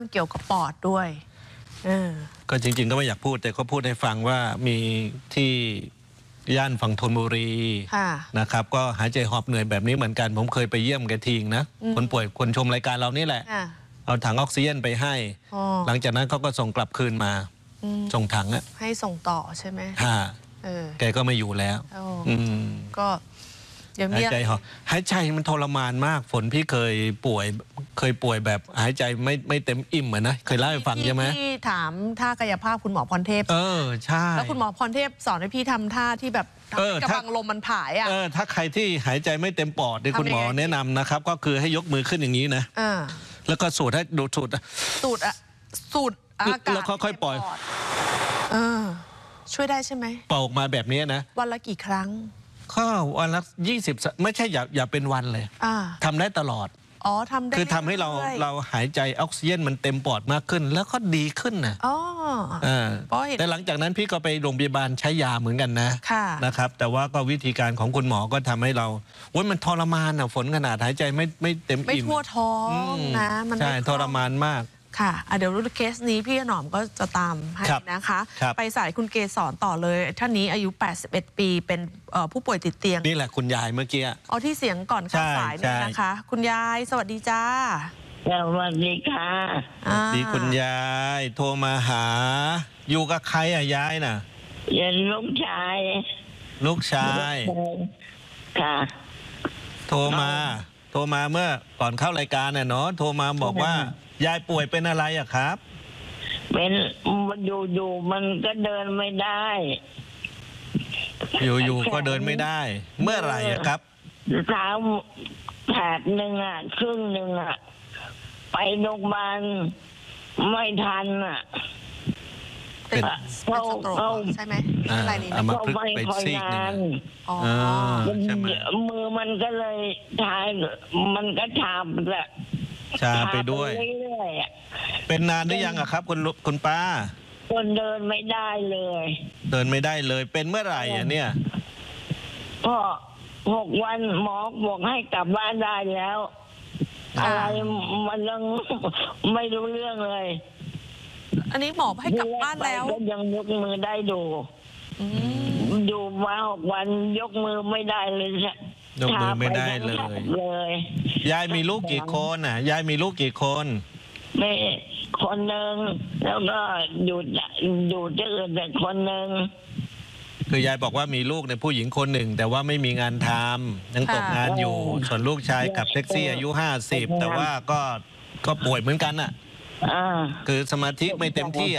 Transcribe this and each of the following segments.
เกี่ยวกับปอดด้วยก็จริงๆก็ไม่อยากพูดแต่ก็พูดให้ฟังว่ามีที่ย่านฝั่งธนบุรีนะครับก็หายใจหอบเหนื่อยแบบนี้เหมือนกันผมเคยไปเยี่ยมแกทีนะคนป่วยคนชมรายการเรานี่แหละเอาถังออกซิเจนไปให้หลังจากนั้นเขาก็ส่งกลับคืนมาส่งถังอะให้ส่งต่อใช่ไหมแกก็ไม่อยู่แล้วก็หายใจหายใจมันทรมานมากฝนพี่เคยป่วยแบบหายใจไม่เต็มอิ่มเหมือนนะเคยเล่าให้ฟังใช่ไหมที่ถามท่ากายภาพคุณหมอพรเทพใช่แล้วคุณหมอพรเทพสอนให้พี่ทำท่าที่แบบกำลังลมมันผายถ้าใครที่หายใจไม่เต็มปอดที่คุณหมอแนะนำนะครับก็คือให้ยกมือขึ้นอย่างนี้นะแล้วก็สูดให้ดูสูดอากาศแล้วค่อยๆปล่อยช่วยได้ใช่ไหมเป่าออกมาแบบนี้นะวันละกี่ครั้งก็วันละ20ไม่ใช่อย่าเป็นวันเลยทำได้ตลอดทำได้คือทำให้เราหายใจออกซิเจนมันเต็มปอดมากขึ้นแล้วก็ดีขึ้นนะแต่หลังจากนั้นพี่ก็ไปโรงพยาบาลใช้ยาเหมือนกันนะครับแต่ว่าก็วิธีการของคุณหมอก็ทำให้เรามันทรมานฝนขนาดหายใจไม่เต็มอิ่มไม่ทั่วท้องนะมันใช่ทรมานมากค่ะเดี๋ยวเคสนี้พี่หนอมก็จะตามให้นะคะไปสายคุณเกศรต่อเลยท่านนี้อายุ81ปีเป็นผู้ป่วยติดเตียงนี่แหละคุณยายเมื่อกี้ที่เสียงก่อนเข้าสายนี่นะคะคุณยายสวัสดีจ้าสวัสดีค่ะดีคุณยายโทรมาหาอยู่กับใครยายน่ะลูกชายค่ะโทรมาเมื่อก่อนเข้ารายการเนี่ยเนาะโทรมาบอกว่ายายป่วยเป็นอะไรครับเป็นอยู่มันก็เดินไม่ได้อยู่ก็เดินไม่ได้เมื่อไหร่ครับเท้าแผล1ครึ่งหนึ่งไปโรงพยาบาลไม่ทันเป็นสโตรกใช่ไหมอะไรนี่ก็ไม่ค่อยนานมือมันก็เลยชามันก็ชาไปด้วยเป็นนานหรือยังครับคุณป้าคนเดินไม่ได้เลยเป็นเมื่อไหร่เนี่ยก็6 วันหมอบอกให้กลับบ้านได้แล้วอะไรมันยังไม่รู้เรื่องเลยอันนี้หมอให้กลับบ้านแล้วก็ยังยกมือได้ดูมา6 วันยกมือไม่ได้เลยยกมือไม่ได้เลยยายมีลูกกี่คนยายมีลูกกี่คนไม่คนหนึ่งแล้วก็อยู่ที่อื่นแต่คนหนึ่งคือยายบอกว่ามีลูกในผู้หญิงคนหนึ่งแต่ว่าไม่มีงานทำยังตกงานอยู่ส่วนลูกชายขับแท็กซี่อายุ50แต่ว่าก็ป่วยเหมือนกันคือสมาธิไม่เต็มที่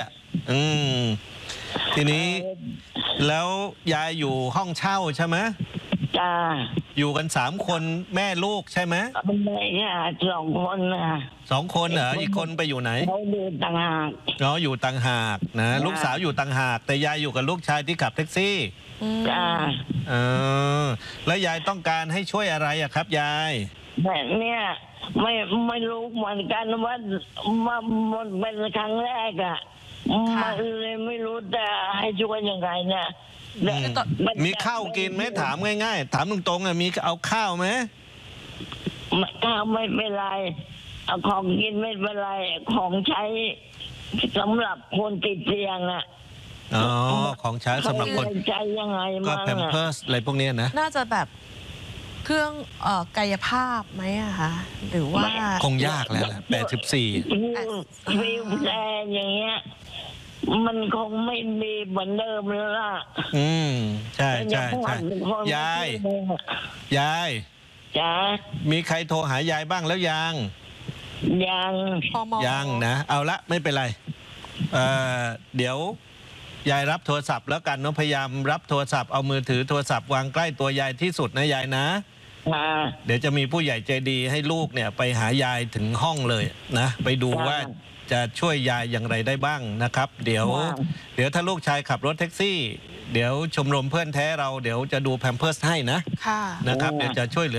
ทีนี้แล้วยายอยู่ห้องเช่าใช่ไหมจ้าอยู่กัน3 คนแม่ลูกใช่ไหมไม่2 คน 2 คนเหรออีกคนไปอยู่ไหนเขาอยู่ต่างหากอยู่ต่างหากนะลูกสาวอยู่ต่างหากแต่ยายอยู่กับลูกชายที่ขับแท็กซี่จ้าแล้วยายต้องการให้ช่วยอะไรครับยายแบบเนี้ยไม่รู้เหมือนกันว่ามันเป็นครั้งแรกมันเลยไม่รู้แต่ให้ช่วยยังไงเนี่ยมีข้าวกินไหมถามง่ายๆถามตรงๆมีเอาข้าวไหมข้าวไม่เป็นไรเอาของกินไม่เป็นไรของใช้สำหรับคนติดเตียงของใช้สำหรับคนใช้ยังไงก็แพมเพิร์สอะไรพวกนี้นะน่าจะแบบเครื่องกายภาพไหมคะหรือว่าคงยากแล้วแหละ84 วิวแชร์อย่างเงี้ยมันคงไม่ดีเหมือนเดิมแล้วล่ะใช่ยายจ้ามีใครโทรหายายบ้างแล้วยังนะเอาละไม่เป็นไรเดี๋ยวยายรับโทรศัพท์แล้วกันพยายามรับโทรศัพท์เอามือถือโทรศัพท์วางใกล้ตัวยายที่สุดนะยายนะเดี๋ยวจะมีผู้ใหญ่ใจดีให้ลูกเนี่ยไปหายายถึงห้องเลยนะไปดูว่าจะช่วยยายอย่างไรได้บ้างนะครับเดี๋ยวถ้าลูกชายขับรถแท็กซี่เดี๋ยวชมรมเพื่อนแท้เราเดี๋ยวจะดูแพมเพิร์สให้นะครับเดี๋ยวจะช่วยเหลือ